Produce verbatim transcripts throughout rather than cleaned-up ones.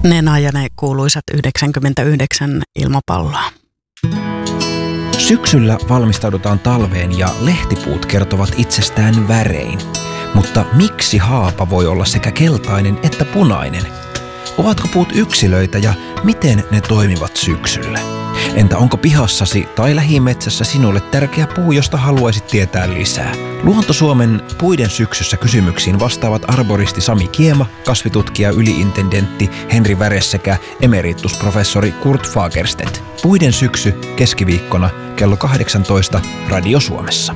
Nena ja ne kuuluisat yhdeksänkymmentäyhdeksän ilmapalloa. Syksyllä valmistaudutaan talveen ja lehtipuut kertovat itsestään värein. Mutta miksi haapa voi olla sekä keltainen että punainen? Ovatko puut yksilöitä ja miten ne toimivat syksyllä? Entä onko pihassasi tai lähimetsässä sinulle tärkeä puu, josta haluaisit tietää lisää? Luonto-Suomen Puiden syksyssä kysymyksiin vastaavat arboristi Sami Kiema, kasvitutkija yliintendentti Henri Väre sekä emeritusprofessori Kurt Fagerstedt. Puiden syksy keskiviikkona kello kahdeksantoista Radio Suomessa.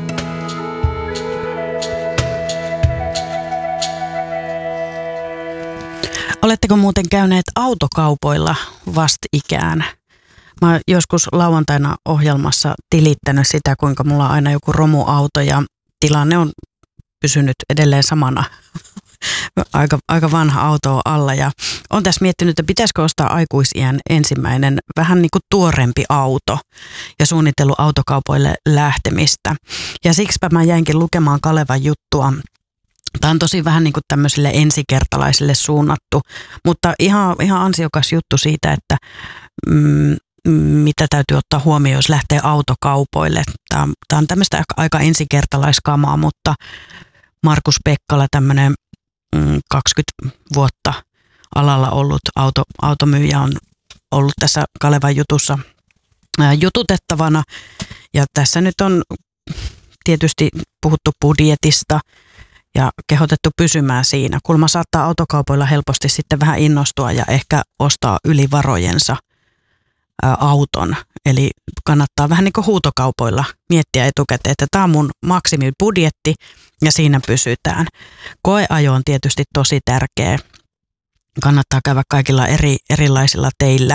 Oletteko muuten käyneet autokaupoilla vastikään? Mä oon joskus lauantaina ohjelmassa tilittänyt sitä, kuinka mulla on aina joku romuauto ja tilanne on pysynyt edelleen samana. Aika, aika vanha auto on alla ja on tässä miettinyt, että pitäisikö ostaa aikuisiän ensimmäinen vähän niin kuin tuorempi auto ja suunnitellut autokaupoille lähtemistä. Ja siksipä mä jäinkin lukemaan Kalevan juttua. Tämä on tosi vähän niin kuin tämmöisille ensikertalaisille suunnattu, mutta ihan, ihan ansiokas juttu siitä, että mm, mitä täytyy ottaa huomioon, jos lähtee autokaupoille. Tämä on, tämä on tämmöistä aika ensikertalaiskamaa, mutta Markus Pekkala, tämmöinen mm, kaksikymmentä vuotta alalla ollut auto, automyyjä, on ollut tässä Kalevan jutussa ää, jututettavana. Ja tässä nyt on tietysti puhuttu budjetista ja kehotettu pysymään siinä. Kulma saattaa autokaupoilla helposti sitten vähän innostua ja ehkä ostaa yli varojensa ää, auton. Eli kannattaa vähän niin kuin huutokaupoilla miettiä etukäteen, että tämä on mun maksimibudjetti ja siinä pysytään. Koeajo on tietysti tosi tärkeä. Kannattaa käydä kaikilla eri, erilaisilla teillä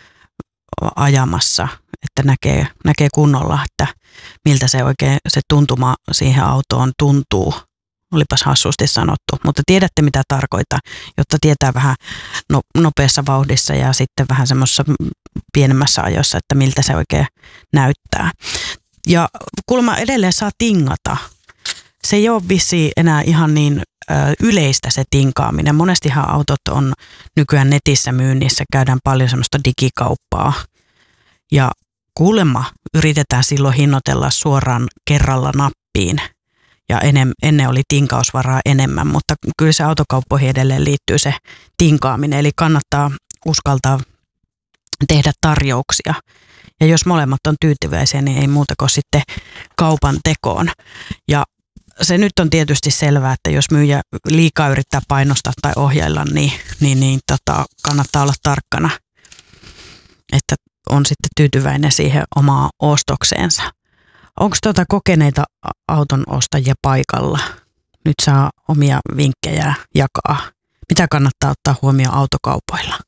ajamassa, että näkee, näkee kunnolla, että miltä se oikein se tuntuma siihen autoon tuntuu. Olipas hassusti sanottu, mutta tiedätte mitä tarkoitan, jotta tietää vähän no, nopeassa vauhdissa ja sitten vähän semmoisessa pienemmässä ajossa, että miltä se oikein näyttää. Ja kuulemma edelleen saa tingata. Se ei ole vissiin enää ihan niin ö, yleistä se tinkaaminen. Monestihan autot on nykyään netissä myynnissä, käydään paljon semmoista digikauppaa. Ja kuulemma yritetään silloin hinnoitella suoraan kerralla nappiin. Ja ennen, ennen oli tinkausvaraa enemmän, mutta kyllä se autokauppoihin edelleen liittyy se tinkaaminen. Eli kannattaa uskaltaa tehdä tarjouksia. Ja jos molemmat on tyytyväisiä, niin ei muuta kuin sitten kaupan tekoon. Ja se nyt on tietysti selvää, että jos myyjä liikaa yrittää painostaa tai ohjailla, niin, niin, niin tota, kannattaa olla tarkkana, että on sitten tyytyväinen siihen omaan ostokseensa. Onko tuota kokeneita auton ostajia paikalla? Nyt saa omia vinkkejä jakaa. Mitä kannattaa ottaa huomioon autokaupoilla?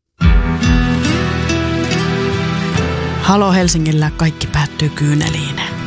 Halo Helsingillä kaikki päättyy kyyneliin.